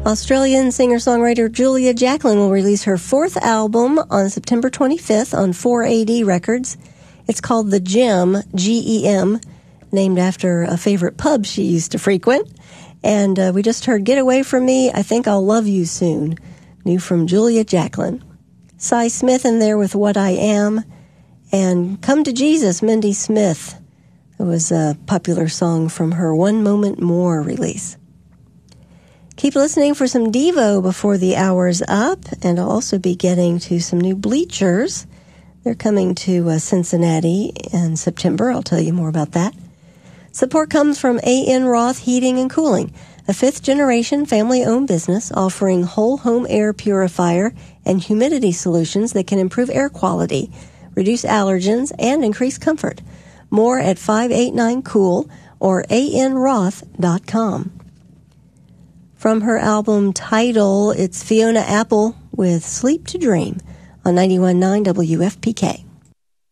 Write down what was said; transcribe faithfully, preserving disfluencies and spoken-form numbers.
Australian singer-songwriter Julia Jacklin will release her fourth album on September twenty-fifth on four A D Records. It's called The Gem, G E M, named after a favorite pub she used to frequent. And uh, we just heard Get Away From Me, I Think I'll Love You Soon, new from Julia Jacklin. Cy Smith in there with What I Am, and Come to Jesus, Mindy Smith. It was a popular song from her One Moment More release. Keep listening for some Devo before the hour's up, and I'll also be getting to some new Bleachers. They're coming to uh, Cincinnati in September. I'll tell you more about that. Support comes from A N Roth Heating and Cooling, a fifth-generation family-owned business offering whole home air purifier and humidity solutions that can improve air quality, reduce allergens, and increase comfort. More at five eight nine cool or a n roth dot com. From her album Tidal, it's Fiona Apple with Sleep to Dream on ninety-one point nine W F P K.